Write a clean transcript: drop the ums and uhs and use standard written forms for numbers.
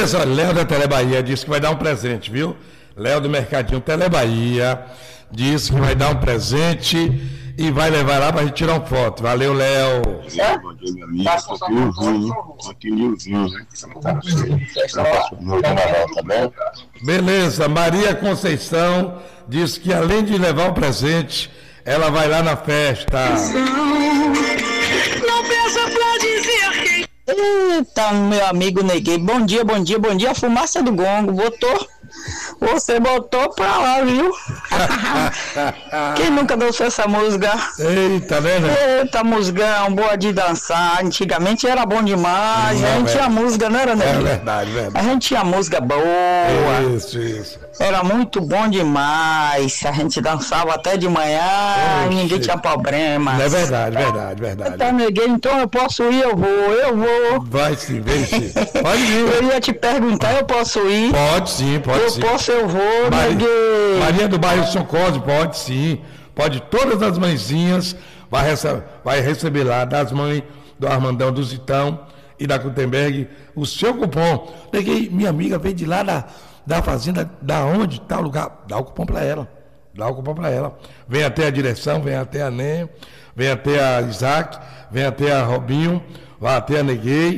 Beleza, Léo da Telebahia disse que vai dar um presente, viu? Léo do Mercadinho Telebahia disse que vai dar um presente e vai levar lá pra gente tirar uma foto. Valeu, Léo. Bom dia, meu amigo. Tô aqui livrinho, né? Tá bem? Beleza, Maria Conceição disse que além de levar um presente, ela vai lá na festa. Não peça pra dizer quem. Eita, meu amigo Neguei. Bom dia, bom dia, bom dia. A fumaça do gongo. Você botou pra lá, viu? Quem nunca dançou essa música? Eita, né? Eita, musgão, boa de dançar. Antigamente era bom demais. A gente tinha música, não era, Neguei? É verdade, verdade. A gente tinha música boa. Isso. Era muito bom demais. A gente dançava até de manhã e ninguém tinha problema. É verdade. Tá, Neguei, então eu posso ir, eu vou. Vai sim, vem sim. Pode vir. Eu ia te perguntar, eu posso ir? Pode sim, pode sim. Eu posso, eu vou, Neguei. Maria do bairro São Cosme, pode sim. Pode, todas as mãezinhas vai receber lá das mães do Armandão do Zitão e da Gutenberg o seu cupom. Neguei, minha amiga veio de lá da fazenda, da onde, tal lugar, dá o cupom para ela. Vem até a direção, vem até a NEM, vem até a Isaac, vem até a Robinho, vai até a Neguei.